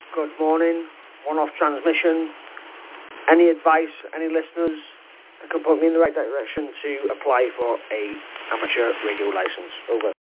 Good morning. One-off transmission. Any advice, any listeners that can put me in the right direction to apply for a amateur radio license? Over.